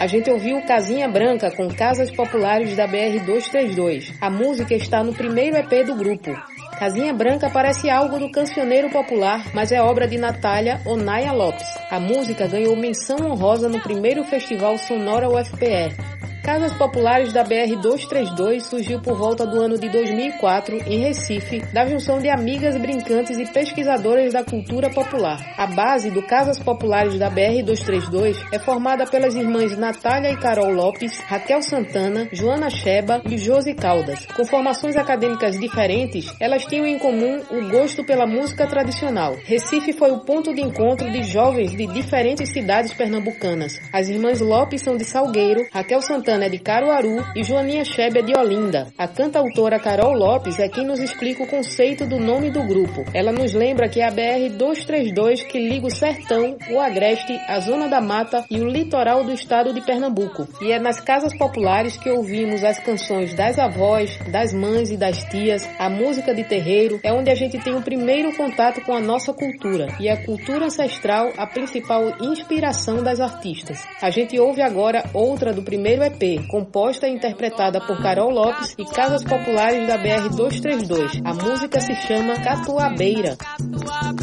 A gente ouviu Casinha Branca com Casas Populares da BR-232. A música está no primeiro EP do grupo. Casinha Branca parece algo do cancioneiro popular, mas é obra de Natália Onaia Lopes. A música ganhou menção honrosa no primeiro Festival Sonora UFPE. Casas Populares da BR-232 surgiu por volta do ano de 2004, em Recife, da junção de amigas brincantes e pesquisadoras da cultura popular. A base do Casas Populares da BR-232 é formada pelas irmãs Natália e Carol Lopes, Raquel Santana, Joana Sheba e Josi Caldas. Com formações acadêmicas diferentes, elas tinham em comum o gosto pela música tradicional. Recife foi o ponto de encontro de jovens de diferentes cidades pernambucanas. As irmãs Lopes são de Salgueiro, Raquel Santana é de Caruaru e Joaninha Sheba é de Olinda. A cantautora Carol Lopes é quem nos explica o conceito do nome do grupo. Ela nos lembra que é a BR-232 que liga o sertão, o agreste, a zona da mata e o litoral do estado de Pernambuco. E é nas casas populares que ouvimos as canções das avós, das mães e das tias, a música de terreiro, é onde a gente tem o primeiro contato com a nossa cultura. E a cultura ancestral a principal inspiração das artistas. A gente ouve agora outra do primeiro EP, composta e interpretada por Carol Lopes e Casas Populares da BR-232. A música se chama Catuabeira.